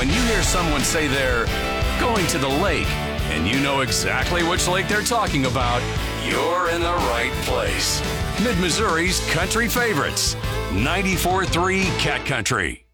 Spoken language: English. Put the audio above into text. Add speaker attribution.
Speaker 1: When you hear someone say they're going to the lake, and you know exactly which lake they're talking about, you're in the right place. Mid-Missouri's country favorites, 94.3 Cat Country.